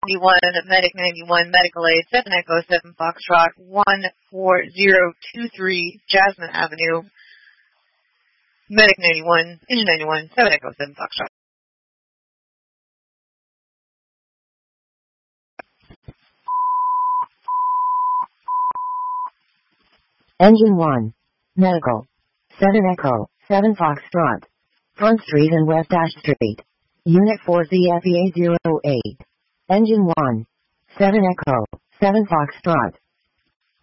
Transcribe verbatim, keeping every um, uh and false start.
ninety-one, Medic ninety-one, Medical Aid, seven Echo, seven Foxtrot, one four zero two three Jasmine Avenue, Medic ninety-one, Engine ninety-one, seven Echo, seven Foxtrot. Engine one, Medical, seven Echo, seven Foxtrot, Front Street and West Ash Street, Unit four Z F E A zero eight. Engine one, seven Echo, seven Foxtrot,